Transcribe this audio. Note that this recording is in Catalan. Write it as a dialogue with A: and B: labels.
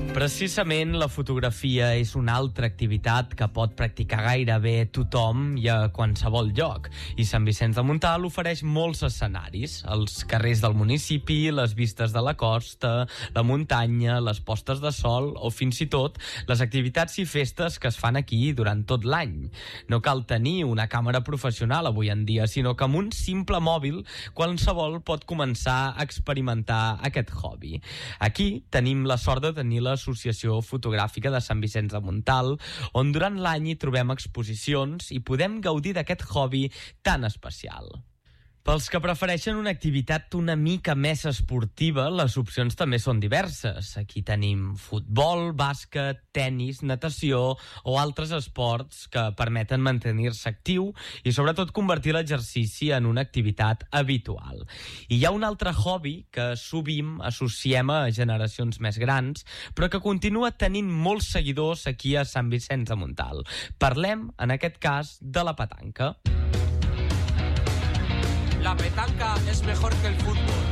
A: Precisament la fotografia és una altra activitat que pot practicar gairebé tothom i a qualsevol lloc. I Sant Vicenç de Montalt ofereix molts escenaris. Els carrers del municipi, les vistes de la costa, la muntanya, les postes de sol o fins i tot les activitats i festes que es fan aquí durant tot l'any. No cal tenir una càmera professional avui en dia, sinó que amb un simple mòbil qualsevol pot començar a experimentar aquest hobby. Aquí tenim la sort de tenir l'Associació Fotogràfica de Sant Vicenç de Montalt, on durant l'any hi trobem exposicions i podem gaudir d'aquest hobby tan especial. Pels que prefereixen una activitat una mica més esportiva, les opcions també són diverses. Aquí tenim futbol, bàsquet, tenis, natació o altres esports que permeten mantenir-se actiu i sobretot convertir l'exercici en una activitat habitual. I hi ha un altre hobby que sovint associem a generacions més grans, però que continua tenint molts seguidors aquí a Sant Vicenç de Montalt. Parlem, en aquest cas, de la petanca.
B: La petanca es mejor que el fútbol.